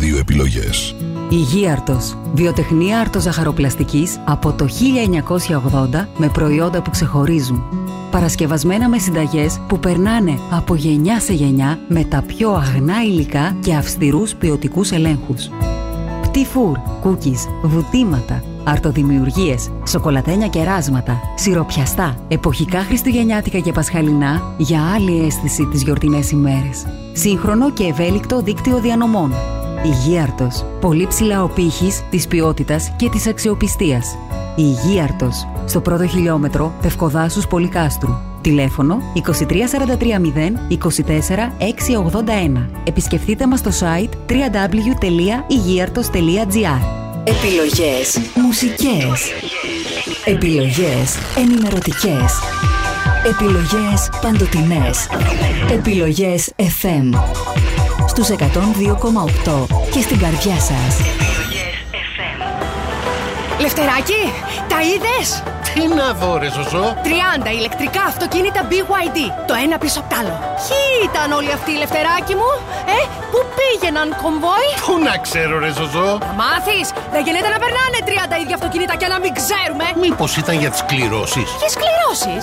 Radio επιλογές. Υγίαρτος. Βιοτεχνία αρτοζαχαροπλαστικής από το 1980 με προϊόντα που ξεχωρίζουν. Παρασκευασμένα με συνταγές που περνάνε από γενιά σε γενιά με τα πιο αγνά υλικά και αυστηρούς ποιοτικούς ελέγχους. Πτυφούρ, κούκκις, βουτήματα, αρτοδημιουργίες, σοκολατένια κεράσματα, σιροπιαστά, εποχικά χριστουγεννιάτικα και πασχαλινά για άλλη αίσθηση τις γιορτινές ημέρες. Σύγχρονο και ευέλικτο δίκτυο διανομών. Υγίαρτος. Πολύ ψηλά ο πύχης της ποιότητας και της αξιοπιστίας. Υγίαρτος. Στο πρώτο χιλιόμετρο Πευκοδάσους Πολυκάστρου. Τηλέφωνο 23430 24 681. Επισκεφτείτε μας στο site www.ygiertos.gr. Επιλογές μουσικές. Επιλογές ενημερωτικές. Επιλογές παντοτινές. Επιλογές FM. Στους 102,8 και στην καρδιά σας. Λευτεράκη, τα είδες? Τι να δω ρε Ζωζό? 30 ηλεκτρικά αυτοκίνητα BYD, το ένα πίσω απ' τ' άλλο. Ποιοι ήταν όλοι αυτοί, Λευτεράκη μου? Πού πήγαιναν, κομβόι? Πού να ξέρω ρε Ζωζό? Θα μάθεις, δεν γίνεται να περνάνε 30 ίδια αυτοκίνητα και να μην ξέρουμε. Μήπως ήταν για τις κληρώσεις? Ποιες κληρώσεις?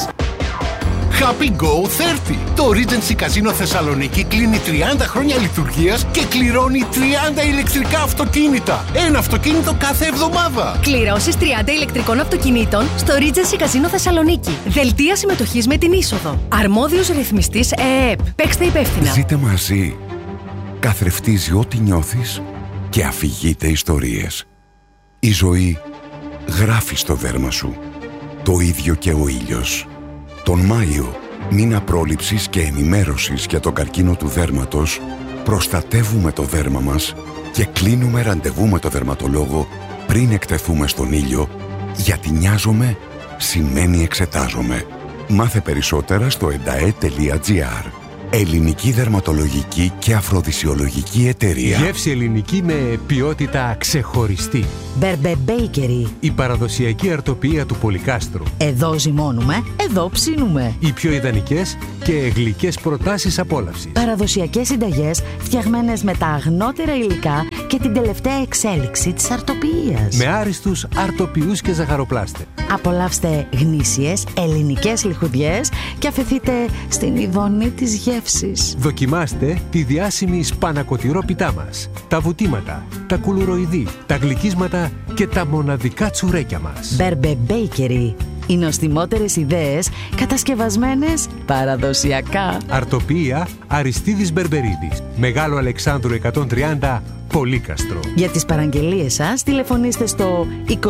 Happy Go 30. Το Regency Casino Θεσσαλονίκη κλείνει 30 χρόνια λειτουργίας και κληρώνει 30 ηλεκτρικά αυτοκίνητα. Ένα αυτοκίνητο κάθε εβδομάδα. Κληρώσεις 30 ηλεκτρικών αυτοκινήτων στο Regency Casino Θεσσαλονίκη. Δελτία συμμετοχής με την είσοδο. Αρμόδιος ρυθμιστής ΕΕΠ. Παίξτε υπεύθυνα. Ζείτε μαζί. Καθρεφτίζει ό,τι νιώθεις και αφηγείται ιστορίες. Η ζωή γράφει στο δέρμα σου. Το ίδιο και ο ήλιος. Τον Μάιο, μήνα πρόληψης και ενημέρωσης για τον καρκίνο του δέρματος, προστατεύουμε το δέρμα μας και κλείνουμε ραντεβού με το δερματολόγο πριν εκτεθούμε στον ήλιο, γιατί νοιάζομαι σημαίνει εξετάζομαι. Μάθε περισσότερα στο endae.gr. Ελληνική δερματολογική και αφροδισιολογική εταιρεία. Γεύση ελληνική με ποιότητα ξεχωριστή. Μπερμπε Bakery. Η παραδοσιακή αρτοποιία του Πολυκάστρου. Εδώ ζυμώνουμε, εδώ ψήνουμε. Οι πιο ιδανικές και γλυκές προτάσεις απόλαυσης. Παραδοσιακές συνταγές φτιαγμένες με τα αγνότερα υλικά και την τελευταία εξέλιξη της αρτοποιίας. Με άριστους αρτοποιούς και ζαχαροπλάστε. Απολαύστε γνήσιες ελληνικές λιχουδιές και αφηθείτε στην ειδονή της γεύσης. Δοκιμάστε τη διάσημη σπανακοτηρόπιτά μας. Τα βουτήματα, τα κουλουροειδή, τα γλυκίσματα και τα μοναδικά τσουρέκια μας. Μπερμπε Bakery. Οι νοστιμότερες ιδέες κατασκευασμένες παραδοσιακά. Αρτοποιία Αριστίδης Μπερμπερίδης. Μεγάλο Αλεξάνδρου 130, Πολύκαστρο. Για τις παραγγελίες σας τηλεφωνήστε στο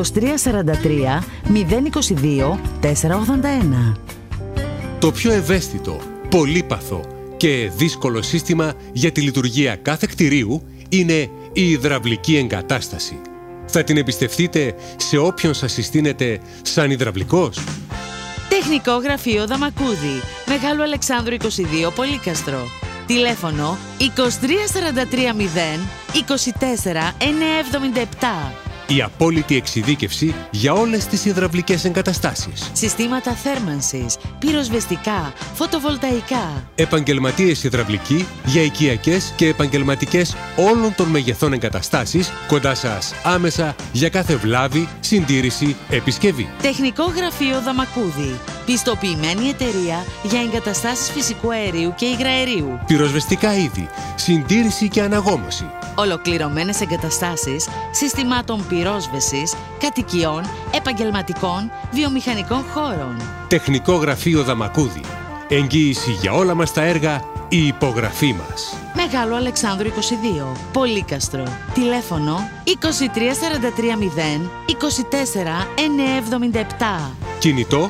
2343 022 481. Το πιο ευαίσθητο, πολύπαθο και δύσκολο σύστημα για τη λειτουργία κάθε κτηρίου είναι η υδραυλική εγκατάσταση. Θα την εμπιστευτείτε σε όποιον σας συστήνεται σαν υδραυλικός? Τεχνικό γραφείο Δαμακούδη, Μεγάλου Αλεξάνδρου 22, Πολύκαστρο. Τηλέφωνο 2343 0 24 977. Η απόλυτη εξειδίκευση για όλες τις υδραυλικές εγκαταστάσεις. Συστήματα θέρμανσης, πυροσβεστικά, φωτοβολταϊκά. Επαγγελματίες υδραυλικοί για οικιακές και επαγγελματικές όλων των μεγεθών εγκαταστάσεις, κοντά σας άμεσα για κάθε βλάβη, συντήρηση, επισκευή. Τεχνικό γραφείο Δαμακούδη. Πιστοποιημένη εταιρεία για εγκαταστάσεις φυσικού αερίου και υγραερίου. Πυροσβεστικά είδη, συντήρηση και αναγόμωση. Ολοκληρωμένες εγκαταστάσεις συστημάτων πυρόσβεσης, κατοικιών, επαγγελματικών, βιομηχανικών χώρων. Τεχνικό γραφείο Δαμακούδη. Εγγύηση για όλα μας τα έργα, η υπογραφή μας. Μεγάλο Αλεξάνδρου 22, Πολύκαστρο. Τηλέφωνο 2343 0 24 977. Κινητό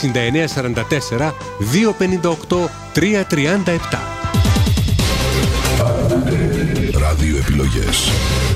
6944 258 337. Ράδιο επιλογές.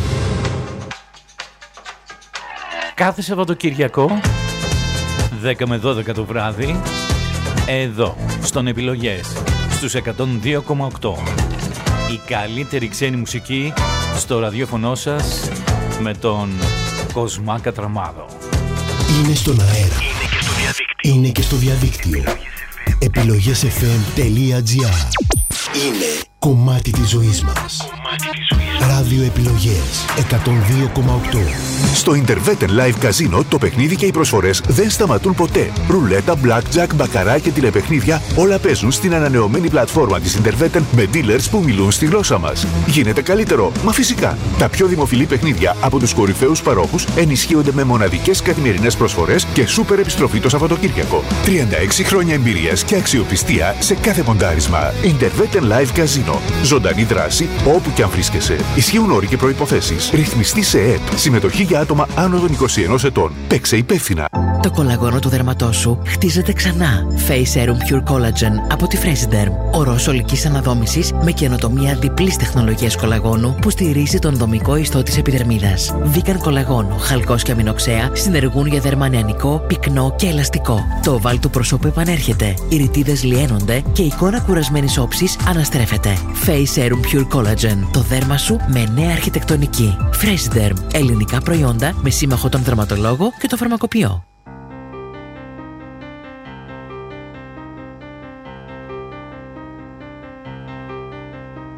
Κάθε Σαββατοκυριακό 10 με 12 το βράδυ, εδώ στον Επιλογές στους 102,8. Η καλύτερη ξένη μουσική στο ραδιόφωνο σας με τον Κοσμά Κατραμάδο. Είναι στον αέρα. Είναι και στο διαδίκτυο. Επιλογές FM.gr. Είναι κομμάτι της ζωής μας. Ραδιοεπιλογές 102,8. Στο Interveter Live Casino το παιχνίδι και οι προσφορές δεν σταματούν ποτέ. Ρουλέτα, blackjack, μπακαρά και τηλεπαιχνίδια όλα παίζουν στην ανανεωμένη πλατφόρμα της Interveter με dealers που μιλούν στη γλώσσα μας. Γίνεται καλύτερο, μα φυσικά. Τα πιο δημοφιλή παιχνίδια από τους κορυφαίους παρόχους ενισχύονται με μοναδικές καθημερινές προσφορές και σούπερ επιστροφή το Σαββατοκύριακο. 36 χρόνια εμπειρίας και αξιοπιστία σε κάθε ποντάρισμα. Interveter Live Casino. Ζωντανή δράση όπου και αν βρίσκεσαι. Ισχύουν όροι και προϋποθέσεις. Ρυθμιστή σε ΕΕΠ. Συμμετοχή για άτομα άνω των 21 ετών. Παίξε υπεύθυνα. Το κολαγόνο του δερματός σου χτίζεται ξανά. Face Serum Pure Collagen από τη Fresiderm. Ορός ολικής αναδόμησης με καινοτομία διπλής τεχνολογίας κολαγόνου που στηρίζει τον δομικό ιστό της επιδερμίδας. Vegan κολαγόνο, χαλκός και αμινοξέα συνεργούν για δέρμα νεανικό, πυκνό και ελαστικό. Το οβάλ του προσώπου επανέρχεται. Οι ρητίδες λιένονται και η εικόνα κουρασμένης όψης αναστρέφεται. Face Serum Pure Collagen. Το δέρμα σου με νέα αρχιτεκτονική. Fresiderm. Ελληνικά προϊόντα με σύμμαχο τον δερματολόγο και το φαρμακοποιό.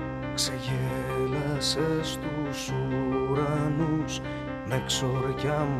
Ξεγέλασε στους ουρανούς με ξοριά